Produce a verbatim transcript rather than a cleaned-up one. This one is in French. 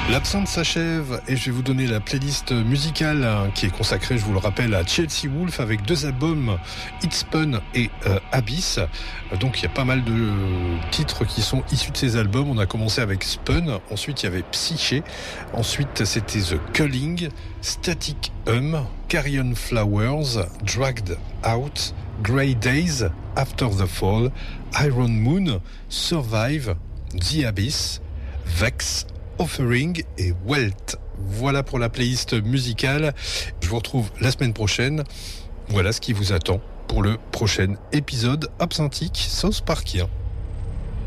L'absence s'achève et je vais vous donner la playlist musicale hein, qui est consacrée, je vous le rappelle, à Chelsea Wolfe avec deux albums, It's Spun et euh, Abyss. Donc il y a pas mal de titres qui sont issus de ces albums. On a commencé avec Spun, ensuite il y avait Psyché, ensuite c'était The Culling, Static Hum, Carrion Flowers, Dragged Out, Grey Days, After the Fall, Iron Moon, Survive, The Abyss, Vex, Offering et Wealth. Voilà pour la playlist musicale. Je vous retrouve la semaine prochaine. Voilà ce qui vous attend pour le prochain épisode Absinthique South Parkien.